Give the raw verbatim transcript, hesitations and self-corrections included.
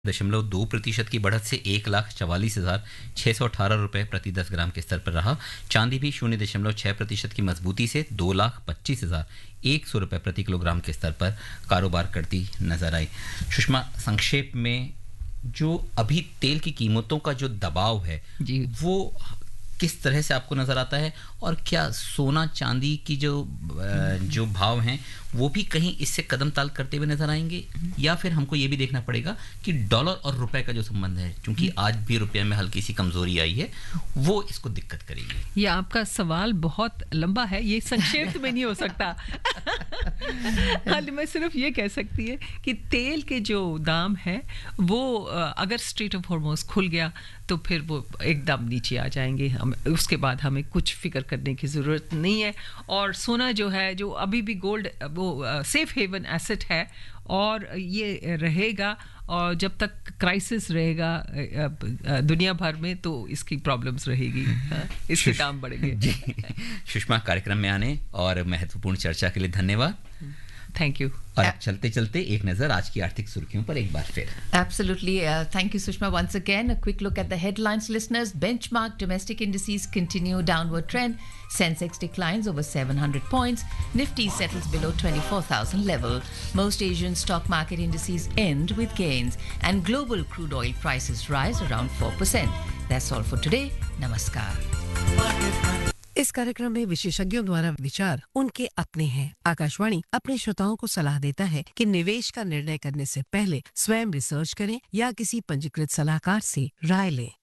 दशमलव दो प्रतिशत की बढ़त से एक लाख चवालीस हजार छः सौ अठारह रुपये प्रति दस ग्राम के स्तर पर रहा। चांदी भी शून्य दशमलव छः प्रतिशत की मजबूती से दो लाख पच्चीस हजार एक सौ रुपये प्रति किलोग्राम के स्तर पर कारोबार करती नजर आई। सुषमा, संक्षेप में जो अभी तेल की कीमतों का जो दबाव है जी वो किस तरह से आपको नजर आता है, और क्या सोना चांदी की जो जो भाव हैं वो भी कहीं इससे कदम ताल करते हुए नजर आएंगे, या फिर हमको ये भी देखना पड़ेगा कि डॉलर और रुपए का जो संबंध है, क्योंकि आज भी रुपये में हल्की सी कमजोरी आई है, वो इसको दिक्कत करेगी? ये आपका सवाल बहुत लंबा है, ये संक्षेप में नहीं हो सकता। हाल मैं सिर्फ ये कह सकती है कि तेल के जो दाम है वो अगर स्ट्रेट ऑफ हॉर्मोज खुल गया तो फिर वो एकदम नीचे आ जाएंगे। हम उसके बाद हमें कुछ फिक्र करने की ज़रूरत नहीं है। और सोना जो है, जो अभी भी गोल्ड वो सेफ हेवन एसेट है और ये रहेगा, और जब तक क्राइसिस रहेगा दुनिया भर में तो इसकी प्रॉब्लम्स रहेगी, इसके दाम बढ़ेंगे। जी सुषमा, कार्यक्रम में आने और महत्वपूर्ण चर्चा के लिए धन्यवाद। Thank you. और अब चलते चलते एक नजर आज की आर्थिक सुर्खियों पर एक बार फिर। Absolutely. Uh, thank you, Sushma. Once again, a quick look at the headlines, listeners. Benchmark domestic indices continue downward trend. Sensex declines over seven hundred points. Nifty settles below twenty-four thousand level. Most Asian stock market indices end with gains. And global crude oil prices rise around four percent. That's all for today. Namaskar. इस कार्यक्रम में विशेषज्ञों द्वारा विचार उनके अपने हैं। आकाशवाणी अपने श्रोताओं को सलाह देता है कि निवेश का निर्णय करने से पहले स्वयं रिसर्च करें या किसी पंजीकृत सलाहकार से राय लें।